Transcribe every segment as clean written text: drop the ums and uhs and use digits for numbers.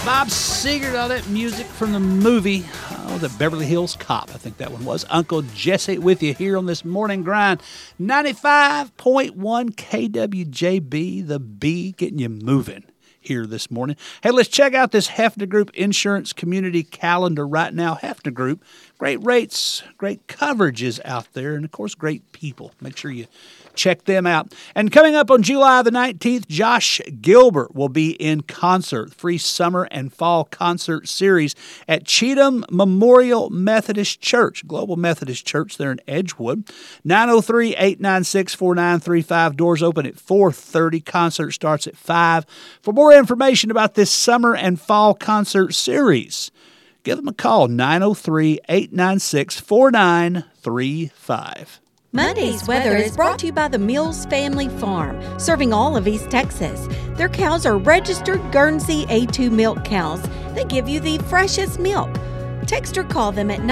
Bob Seger, all that music from the movie, the Beverly Hills Cop, I think that one was. Uncle Jesse with you here on this morning grind. 95.1 KWJB, the B, getting you moving here this morning. Hey, let's check out this Hefner Group Insurance Community Calendar right now. Hefner Group, great rates, great coverages out there, and, of course, great people. Make sure you check them out. And coming up on July the 19th, Josh Gilbert will be in concert, free summer and fall concert series at Cheatham Memorial Methodist Church, Global Methodist Church there in Edgewood. 903-896-4935. Doors open at 4:30. Concert starts at 5. For more information about this summer and fall concert series, give them a call, 903-896-4935. Monday's weather is brought to you by the Mills Family Farm, serving all of East Texas. Their cows are registered Guernsey A2 milk cows that give you the freshest milk. Text or call them at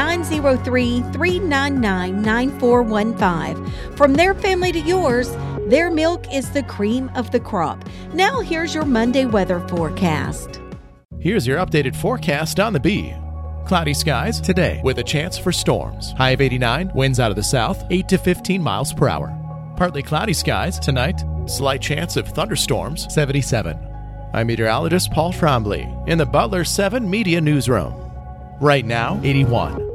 903-399-9415. From their family to yours, their milk is the cream of the crop. Now here's your Monday weather forecast. Here's your updated forecast on the B. Cloudy skies today with a chance for storms. High of 89, winds out of the south, 8 to 15 miles per hour. Partly cloudy skies tonight, slight chance of thunderstorms, 77. I'm meteorologist Paul Trombley in the Butler 7 Media Newsroom. Right now, 81.